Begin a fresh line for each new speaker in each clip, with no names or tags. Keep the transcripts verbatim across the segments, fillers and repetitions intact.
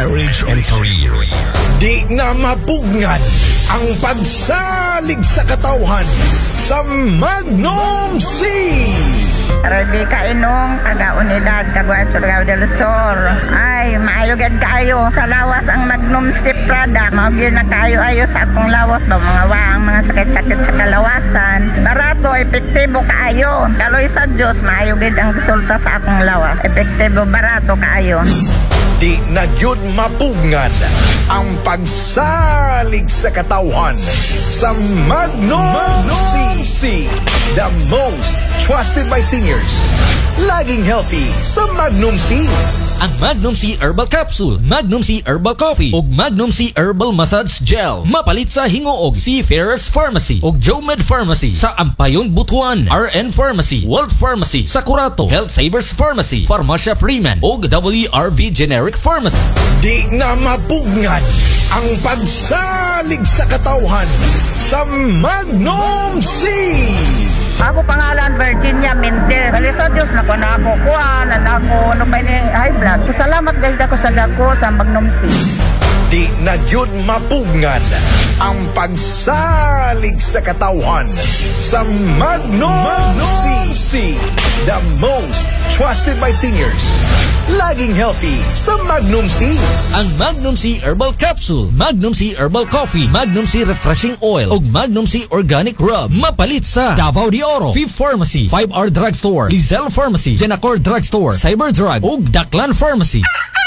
marriage and career.
Di na mapugnan ang pagsalig sa katawhan sa Magnum C.
Ready ka inong taga-unidad Caguas Surigao del Sur. Ay, maayogad kayo sa lawas ang Magnum C product. Maugin na kayo ayo sa akong lawas do mga waang mga sakit-sakit sa kalawasan. Barato, epektibo kaayo. Kaloy sa Diyos, maayogad ang resulta sa akong lawas. Epektibo, barato kaayo.
Di na jud mapugnan ang pagsalig sa katawhan sa Magnum, Magnum C. The most trusted by seniors. Laging healthy sa Magnum C.
Ang Magnum C Herbal Capsule, Magnum C Herbal Coffee ug Magnum C Herbal Massage Gel mapalit sa Hingoog, Seafarers Pharmacy ug Jomed Pharmacy sa Ampayon, Butuan, R N Pharmacy, World Pharmacy sa Curato, Health Savers Pharmacy, Pharmacia Freeman ug W R V Generic Pharmacy.
Di na mapugnan ang pagsalig sa katawhan sa Magnum C.
Ako pangalan Virginia Mendez. Dali sa Diyos na ko na ako kuha, na ako ano pa ni high blood. Salamat guys ako sa dako sa Magnum C.
Di na jud mapugnan ang pagsalig sa katawhan sa Magnum, Magnum C. The most trusted by seniors. Laging healthy sa Magnum C.
Ang Magnum C Herbal Capsule, Magnum C Herbal Coffee, Magnum C Refreshing Oil ug Magnum C Organic Rub mapalit sa Davao de Oro, Fifth Pharmacy, five R Drugstore, Lizelle Pharmacy, Genacor Drugstore, Cyber Drug ug Daklan Pharmacy.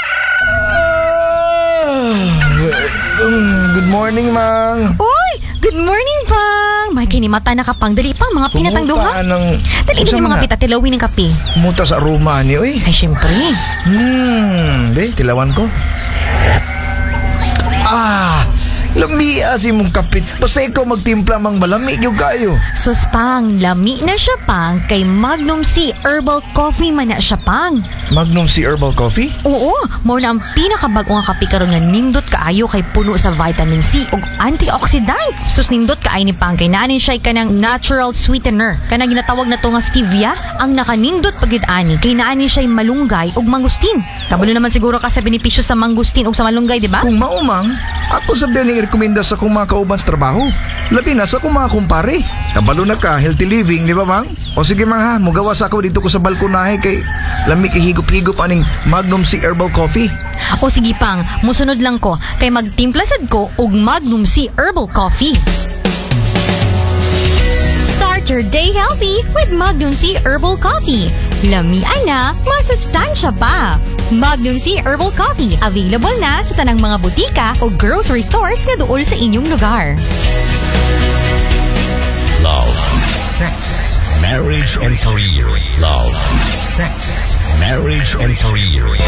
Um, good morning, Mang.
Uy! Good morning, Pang! May kinimata na kapang. Dali pang mga pinatangduha.
Ng...
Dali din yung mga pitatilawin ng kape.
Pumunta sa aroma niyo, eh.
Ay, syempre.
Hmm, di, tilawan ko. Ah! Lami asi mong kapit. Basta ikaw magtimpla mang malamig yung kayo.
Sus, Pang, lami na siya, Pang. Kay Magnum C Herbal Coffee man na siya, Pang.
Magnum C Herbal Coffee?
Oo, mo na ang pinakabag-o nga kape karon nga nindot kaayo kay puno sa vitamin C ug antioxidants. Sus, nindot kaay ni Pang kay naanin siya kanang natural sweetener. Kanang ginatawag na to nga stevia, ang nakanindot pagid ani kay naanin siya malunggay ug mangustin. Kabalo naman siguro ka sa benepisyo sa mangustin ug sa malunggay, di ba?
Kung maumang, ako sabihin ni rekomenda sa kung mga kauban sa trabaho. Labi na sa kung mga kumpare. Kabalo na ka, healthy living, di ba, Mang? O sige, Mang, ha, mugawa sa ako dito ko sa balkonahe kay lami kay higop-higop aning Magnum C Herbal Coffee.
O sige, Pang, musunod lang ko kay magtimpla sad ko og Magnum C Herbal Coffee. Start your day healthy with Magnum C Herbal Coffee. Lamian na, masustansya pa. Magnum C Herbal Coffee, available na sa tanang mga butika o grocery stores na dool sa inyong lugar.
Love, sex, marriage and career. Love, sex, marriage and career.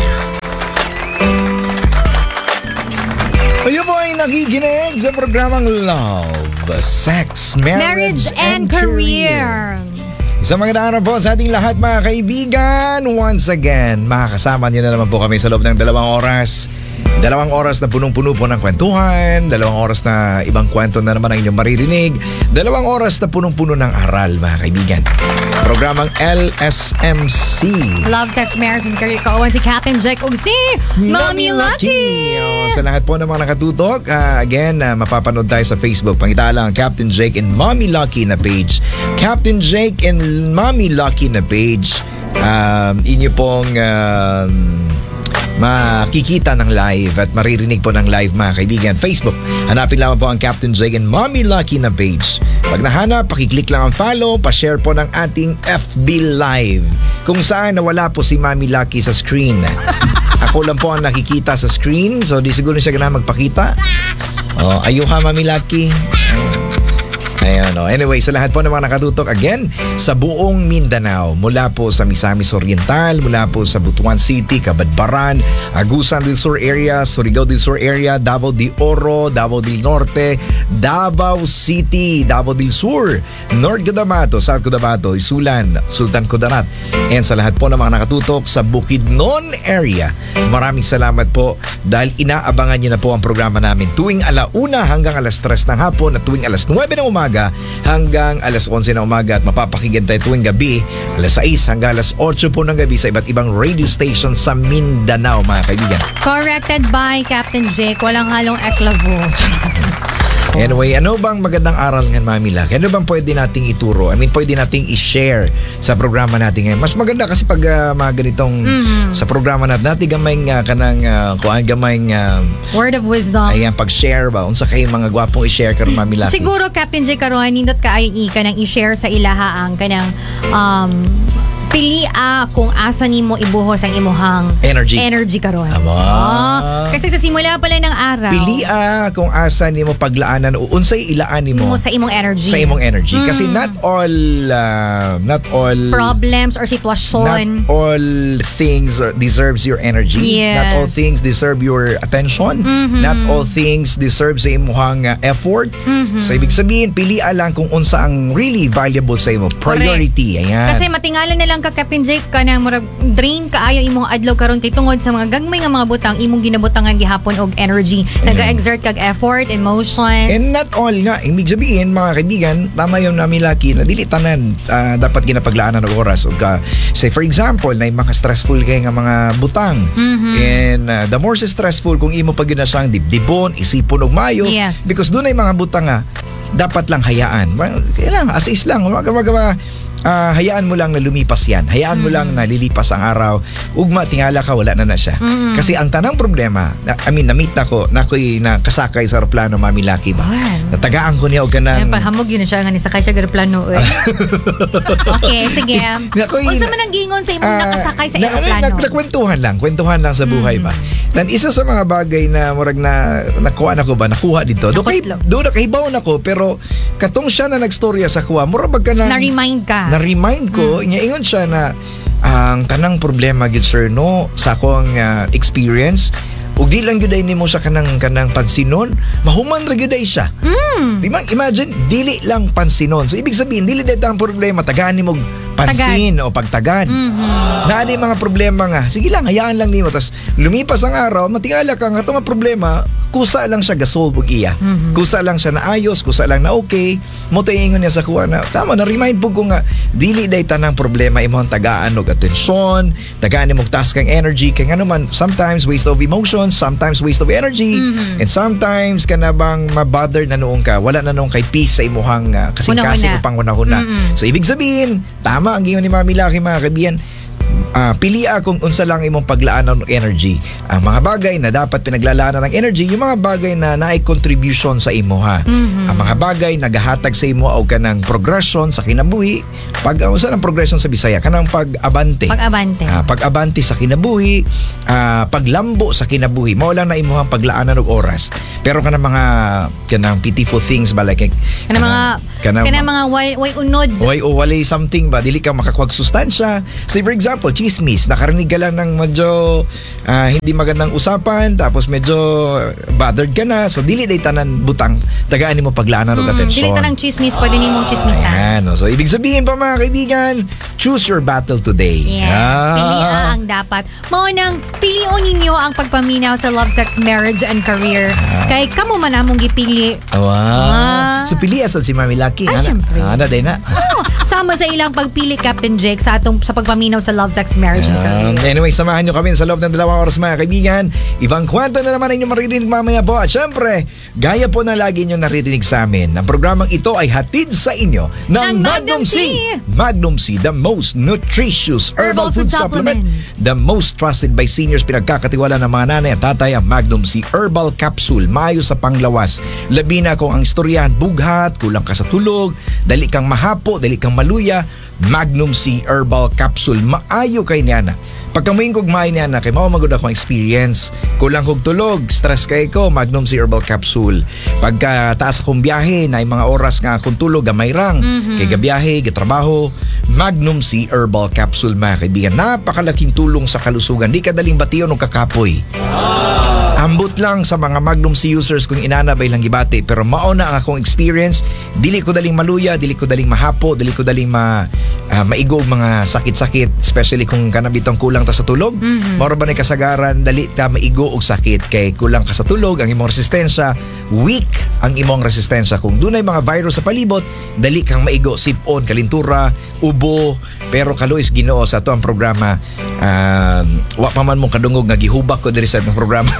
Kayo po ay nakikinig sa programang Love, Sex, Marriage,
Marriage and, and Career.
Sa mga araw po sa ating lahat, mga kaibigan, once again, makakasama niyo na naman po kami sa loob ng dalawang oras. Dalawang oras na punong-puno po ng kwentuhan, dalawang oras na ibang kwento na naman ang inyong maririnig, dalawang oras na punong-puno ng aral, mga kaibigan. Programang L S M C.
Love, Sex, Marriage and Career. Kauwan si Captain Jake ug si Mommy Lucky.
Oh, sa lahat po ng mga nakatutok, uh, again, uh, mapapanood tayo sa Facebook. Pangita lang Captain Jake and Mommy Lucky na page. Captain Jake and Mommy Lucky na page. Um, inyo pong um, makikita ng live at maririnig po ng live, mga kaibigan. Facebook, hanapin lamang po ang Captain Jake and Mommy Lucky na page. Pag nahanap, pakiclick lang ang follow, pa-share po ng ating F B Live kung saan nawala po si Mommy Lucky sa screen. Ako lang po ang nakikita sa screen, so di siguro siya gana magpakita. Oh, ayuha, Mommy Lucky. Ayan, oh. Anyway, sa lahat po ng mga nakatutok, again, sa buong Mindanao, mula po sa Misamis Oriental, mula po sa Butuan City, Cabadbaran, Agusan del Sur area, Surigao del Sur area, Davao de Oro, Davao del Norte, Davao City, Davao del Sur, North Cotabato, South Cotabato, Isulan, Sultan Kudarat, and sa lahat po ng mga nakatutok sa Bukidnon area, maraming salamat po dahil inaabangan niyo na po ang programa namin tuwing alauna hanggang alas tres ng hapon at tuwing alas nuwebe ng umaga umaga hanggang alas onse ng umaga at mapapakinggan tayo tuwing gabi alas sais hanggang alas otso po ng gabi sa iba't ibang radio station sa Mindanao, mga kaibigan.
Corrected by Captain Jake. Walang halong eklavo.
Anyway, ano bang magandang aral ng Mami Lucky? Ano bang pwede nating ituro? I mean, pwede nating i-share sa programa natin ngayon. Mas maganda kasi pag uh, mga ganitong
mm-hmm.
sa programa natin, natin gamay nga kanang uh, kuan gamay uh,
word of wisdom.
Ayan, pag-share ba? Unsa kay mga gwapong i-share karon Mami Lucky?
Siguro, Captain J. karon nindot kaayo i kanang i-share sa ilaha ang kanang um, pilia kung asa nimo ibuhos ang imuhang
energy
energy karon.
Aba.
Oh, kasi sa simula pala ng araw,
pilia kung asa nimo paglaanan o unsay ilaan nimo
mo sa imong energy.
Sa imong energy.
Mm.
Kasi not all uh, not all
problems or sitwasyon,
not all things deserves your energy.
Yes.
Not all things deserve your attention.
Mm-hmm.
Not all things deserve sa imong uh, effort.
Mm-hmm.
So ibig sabihin pilia lang kung unsa ang really valuable sa imo. Priority.
Correct.
Ayan.
Kasi matingalan na lang ka Captain Jake ka na murag drain kaayo imong adlaw karon kay tungod sa mga gagmay nga mga butang imong ginabutangan gihapon og energy. Naga-exert kag effort, emotions.
And not all nga, ibig sabihin mga kaibigan, tama yung Mami Lucky na dili tanan uh, dapat ginapaglaanan og oras og uh, say for example, na mga stressful kay nga mga butang.
Mm-hmm.
And uh, the more stressful kung imo pag yun na siyang dibdibon, isipon og mayo
yes.
because doon ay mga butang nga dapat lang hayaan. Kailangan as is lang, wag wag Uh, hayaan mo lang na lumipas yan. Hayaan mm. mo lang na lilipas ang araw. Ugma, tingala ka, wala na na siya. Mm-hmm. Kasi ang tanang problema, na, I mean, na-meet na ko, na ako'y nakasakay sa aeroplano, Mami Lucky ba?
What?
Natagaan ko niya o ganang...
Ay, pahamog yun na siya, nga nisakay siya aeroplano. Okay, sige. Unsa man ang gingon sa imong uh, nakasakay sa aeroplano?
Na, na, nakwentuhan lang. Kwentuhan lang sa buhay mm. ba? Dan isa sa mga bagay na murag na nakuha na ko ba, nakuha dito. Do kay do na kahibaw na ko, pero katong siya na nagstorya sa kuha, mura bag ka na...
Na-remind ka.
Na-remind ko, mm. ingon siya na ang tanang problema gid sir no sa akong uh, experience ug di lang gyud ay nimo sa kanang kanang pansinon, mahuman ra gyud ay siya.
Mm.
Imagine dili lang pansinon. So ibig sabihin dili dayta ang problema, tagaan nimo pansin Tagad. O pagtagad. Mm-hmm. Na ano yung mga problema nga, sige lang, hayaan lang nimo. Tapos lumipas ang araw, matingala ka nga itong mga problema, kusa lang siya gasolve og iya. Mm-hmm. Kusa lang siya na ayos, kusa lang na okay. Mo taingon niya sa kuha na, tama, na-remind po ko nga, dili day tanang problema imong tagaan og atensyon, tagaan nimo task kang energy, kay nga naman, sometimes waste of emotions, sometimes waste of energy, mm-hmm. and sometimes ka na bang mabother na noong ka, wala na noong kay peace sa imuhang uh, kasing-kasing upang una-una. Mm-hmm. So ibig sabihin, tama ang gingon ni Mami Lucky, mga kaibigan, uh, pilia kung unsa lang imong paglaanan ng energy. Ang mga bagay na dapat pinaglalaanan ng energy, yung mga bagay na naay contribution sa imo ha. Mm-hmm. Ang mga bagay nagahatag sa imo og kanang progression sa kinabuhi. Pag unsa ang progression sa Bisaya, kanang pag-abante.
Pag-abante.
Uh, pag-abante sa kinabuhi, uh, paglambo sa kinabuhi. Mao lang na imong paglaanan og oras. Pero kanang mga kanang pitiful things ba like
kanang mga kanang, kanang mga way, way unod.
Way o walay something ba dili ka makakuwag sustansya. Say for example, chismis, nakarinig ka lang ng medyo uh, hindi magandang usapan, tapos medyo bothered ka na, so dili day tanan butang tagaan nimo paglaanan og
mm,
atensyon.
Dili tanang chismis, pwede nimong chismisan.
Ayan, no? So ibig sabihin pa mga kaibigan, choose your battle today.
Yes, ah. Pilia ang dapat. Mao nang pilion ninyo ang pagpaminaw sa love, sex, marriage, and career. Ah. Kay kamo man among gipili.
Wow.
Ah.
So pili asad si Mami Lucky.
Ah, syempre.
Ana day na.
Oh, sama sa ilang pagpili, Captain Jake, sa atong sa pagpaminaw sa love, sex, marriage, and career.
Um, anyway, samahan nyo kami sa loob ng dalawang oras mga kaibigan. Ibang kwento na naman ang inyong maririnig mamaya po. At syempre, gaya po na lagi nyo naririnig sa amin. Ang programang ito ay hatid sa inyo ng, ng Magnum C. Magnum C, the most nutritious herbal, herbal food, food supplement. supplement. The most trusted by seniors, pinagkakatiwala ng mga nanay at tatay, ang Magnum C Herbal Capsule. Mayo sa panglawas. Labi na kung ang istoryahan bughat, kulang ka sa tulog, dali kang mahapo, dali kang maluya, Magnum C Herbal Capsule. Maayo kay niana. Pagkamuhin kog maay niana, kay mao magud akong experience. Kulang kog tulog, stress kay ko, Magnum C Herbal Capsule. Pagka taas akong biyahe, na mga oras nga akong tulog, gamay rang. Mm-hmm. Kay gabiyahe, gatrabaho, Magnum C Herbal Capsule, mga kaibigan. Napakalaking tulong sa kalusugan. Di kadaling bation o kakapoy. Ambot lang sa mga Magnum C users kung inanabay lang gibati, pero mao na ang akong experience. Dili ko daling maluya, dili ko daling mahapo, dili ko daling ma uh, maigog mga sakit-sakit, especially kung kanabitong kulang ta sa tulog. Mm-hmm. Mao ba ni kasagaran dali ta maigo og sakit kay kulang ka sa tulog, ang imong resistensya weak, ang imong resistensya. Kung dunay mga virus sa palibot, dali kang maigo, sipon, kalintura, ubo. Pero kaluis Ginoo sa ato ang programa, uh, wa pa man mo kadungog nga gihubak ko diri sa atong programa.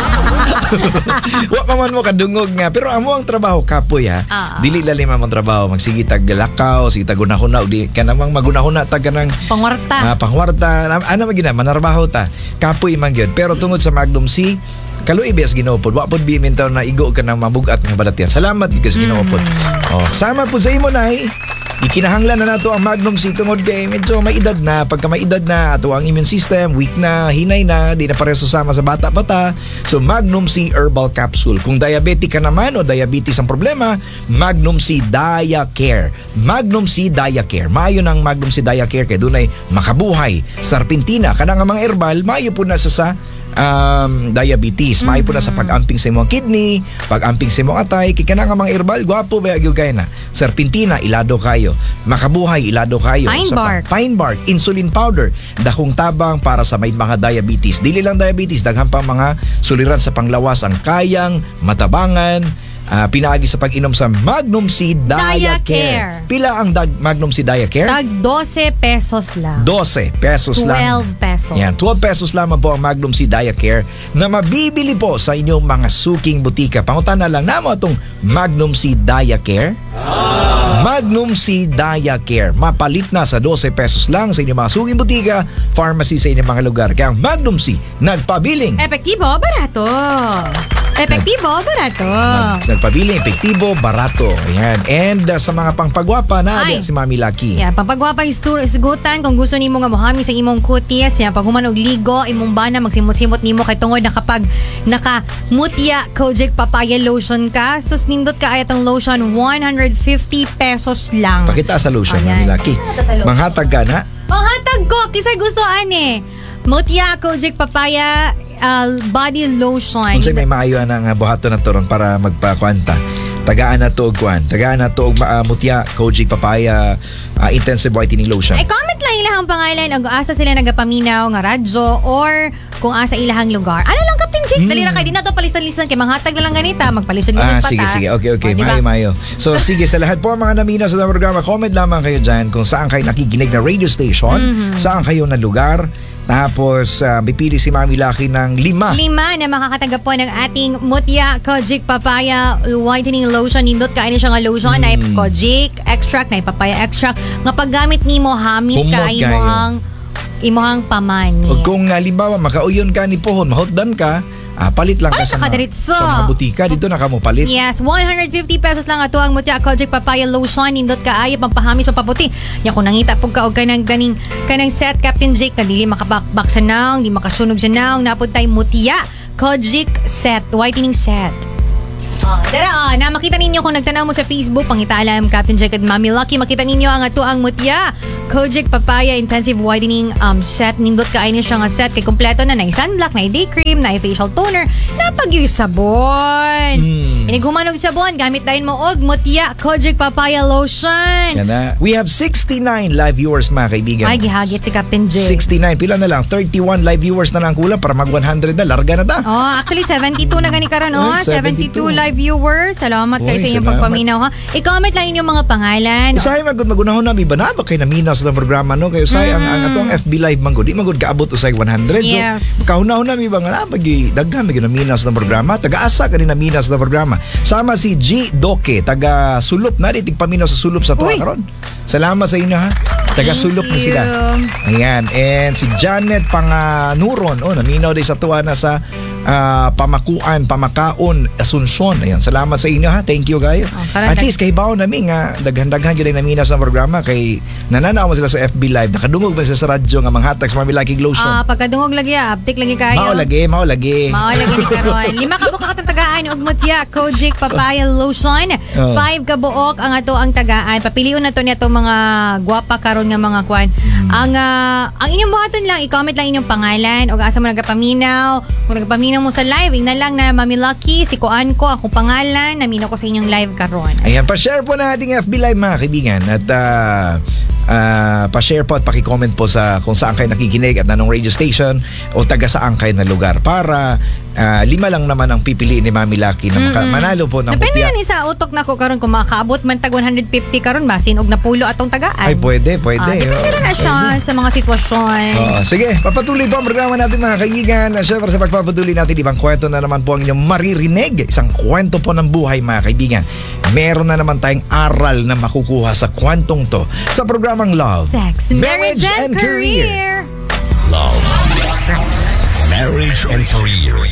Wa pa man mo kadungog nga, pero amo ang trabaho kapoy ha. Uh, Dili lalim ang trabaho, magsige tag lakaw, sige tag gunahuna, di ka namang magunahuna tag kanang
pangwarta.
Uh, pangwarta, ano magina manarbaho ta. Kapoy man gyud. Pero tungod sa Magnum C, kaluy bias Ginoo pod, wa pod bimintaw na igo ka nang mabugat nga balatyan. Salamat gyud Ginoo pod. Mm. Oh, sama po sa imo nay. Ikinahanglan na nato ang Magnum C tungod kay medyo may edad na. Pagka may edad na, ato ang immune system weak na, hinay na, di na pareho susama sa bata pa ta. So Magnum C Herbal Capsule. Kung diabetic ka naman o diabetes ang problema, Magnum C Dia Care. Magnum C Dia Care. Maayo ng Magnum C Dia Care kay dunay makabuhay, sarpentina, kanang mga herbal, maayo po na sa sa um, diabetes. Maayo po na sa pag-amping sa imong kidney, pag-amping sa imong atay, kay kanang mga herbal, gwapo ba gyud kay na. Serpentina, ilado kayo. Makabuhay, ilado kayo.
Pine
sa
bark.
Pa- pine bark, insulin powder, dakong tabang para sa may mga diabetes. Dili lang diabetes, daghang pang mga suliran sa panglawas ang kayang matabangan. Uh, pinaagi sa pag-inom sa Magnum C Dia,
Dia
Care.
Care.
Pila ang dag Magnum C Dia Care?
Tag twelve pesos lang.
twelve pesos lang.
twelve pesos.
Yan, twelve pesos lamang po ang Magnum C Dia Care na mabibili po sa inyong mga suking butika. Pangutana lang namo atong Magnum C Dia Care. Magnum C Dia Care. Mapalit na sa twelve pesos lang sa inyong mga suking butika, pharmacy sa inyong mga lugar. Kaya ang Magnum C, nagpabiling.
Epektibo, barato. Epektibo, barato.
Nag, nagpabiling, epektibo, barato. Ayan. And uh, sa mga pangpagwapa na
Ay.
si Mami Lucky.
Yeah, pampagwapa isgutan kung gusto nimo nga mohami sa imong kutis, yeah, pag human og ligo, imong bana magsimot-simot nimo kay tungod na kapag naka-mutya Kojic papaya lotion ka, sus nindot ka ay atong lotion one hundred fifty pesos lang.
Pakita sa lotion,
Ayan.
Mami Lucky.
Pakita sa lotion.
Manghatag ka na.
Panghatag ko kisay gusto ane. Mutya Kojic papaya uh, body lotion.
Kung sa'yo may maayo na nga buhato na to ron para magpakwanta. Tagaan na to og kwan. Tagaan na to og uh, mutya, Kojic papaya, uh, intensive whitening lotion.
Ay, comment lang ilahang pangalan o asa sila nagapaminaw nga radyo or kung asa ilahang lugar. Ano lang Captain Jake? Mm. Dali na kayo. Di na to palisan-lisan kay manghatag na lang ganita. Magpalisan-lisan
Ah,
pa
sige,
ta.
sige. Okay, okay.
O, diba?
Mayo, mayo. So, sige, sa lahat po ang mga namina sa programa, comment lamang kayo dyan kung saan kayo nakikinig na radio station, mm-hmm. saan kayo na lugar. Tapos, uh, bipili si Mami Lucky ng lima.
Lima na makakatanggap po ng ating Mutya Kojic Papaya Whitening Lotion. Nindot kain siya nga lotion mm. na Kojic extract, na papaya extract. Nga paggamit nimo hamit
Humot
ka imuhang imuhang pamani.
O kung uh, limbawa, makauyon ka ni Pohon, mahotdan ka, ah, palit lang ka
Palit
sa,
na ka
mga,
diretso.
sa mga butika. Dito na ka mo palit.
Yes, one hundred fifty pesos lang ato ang Mutya Kojic Papaya Lotion. Nindot ka ayo pampahamis o paputi. Ya kung nangita pug ka og kanang ganing kanang set Captain Jake na dili makabakbak sa naong, di makasunog sa naong, napud tay Mutya Kojic set, whitening set. Oh, dara, oh, na makita ninyo kung nagtanaw mo sa Facebook, pangitaalam Captain Jake at Mami Lucky, makita ninyo ang ato ang Mutya Kojic Papaya Intensive Whitening um, set. Nindot ka ay niya siya nga set kay kompleto na na sunblock, na day cream, na facial toner, na pagyoy sabon.
Hmm.
Inighumanog sabon, gamit dahil mo og Mutya Kojic Papaya Lotion.
Yan na. We have sixty-nine live viewers, mga kaibigan.
Ay, gihagit si Captain Jake.
sixty-nine. Pila na lang? thirty-one live viewers na lang kulang para mag one hundred na. Larga na ta.
Oh, actually seventy-two na gani karon oh.
Ay,
seventy-two
seventy-two
live viewers. Salamat kayo
Uy,
sa inyong
salamat.
pagpaminaw ha. I-comment lang inyong mga pangalan.
Usahay magud magunahon na mi ba na ba kay naminaw sa programa no kay usay mm. ang ang atong F B live man gud di man gud kaabot usay one hundred.
Yes.
So kahunahon na mi ba nga pagi daghan mi naminaw sa programa taga-asa kani naminaw sa programa. Sama si G Doke taga Sulop na di tigpaminaw sa Sulop sa tuwa karon. Salamat sa inyo ha. Taga Sulop na sila. Ayan, and si Janet Panganuron oh naminaw di sa tuwa na sa uh, Pamakuan, Pamakaon, Asunsyon. Ayan, salamat sa inyo ha. Thank you kayo.
Oh,
At least kay baon nami nga daghan-daghan gyud namina sa programa kay nananaw mo sila sa F B live. Nakadungog ba sila sa radyo nga manghatag sa Mami Lucky lotion.
Ah, pagkadungog lagi ah, uptik lagi kayo.
Mao lagi, mao lagi.
Mao lagi ni karon. Lima ka buok ang tagaan og Mutya Kojic Papaya Lotion.
Oh.
Five ka buok ang ato ang tagaan. Papiliun na to niya to mga gwapa karon nga mga kwan.
Hmm.
Ang uh, ang inyong buhaton lang i-comment lang inyong pangalan og asa mo nagapaminaw. Kung nagapaminaw tingnan mo sa live, ina lang na Mami Lucky, si Kuan ko, akong pangalan, namino ko sa inyong live karon.
Ayan, pa-share po na ating F B Live mga kaibigan. At uh, uh, pa-share po at paki-comment po sa kung saan kayo nakikinig at anong radio station o taga saan kayo na lugar para uh, lima lang naman ang pipiliin ni Mami Lucky na maka- manalo po ng
Depende
mutya.
yan sa utok na ko karon kung makaabot man tag one hundred fifty karon basin og napulo atong tagaan.
Ay, pwede, pwede.
Ah, depende
Oo,
na na siya
pwede.
sa mga sitwasyon.
Oo, sige, papatuloy po ang programa natin mga kaibigan. At syempre sa pagpapatuloy natin, ibang kwento na naman po ang inyong maririnig. Isang kwento po ng buhay mga kaibigan. Meron na naman tayong aral na makukuha sa kwentong to sa programang Love,
Sex, marriage, and career.
Love, sex, marriage, and career.